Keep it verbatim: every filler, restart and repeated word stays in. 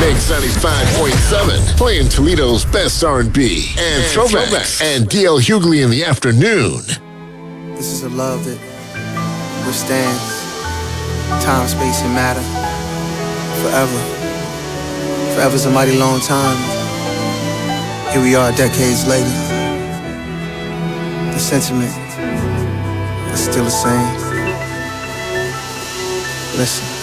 Mix ninety-five point seven, playing Toledo's best R and B and, and throwbacks. throwbacks. And D L Hughley in the afternoon. This is a love that withstands time, space, and matter forever. Forever's a mighty long time. Here we are decades later. The sentiment is still the same. Listen.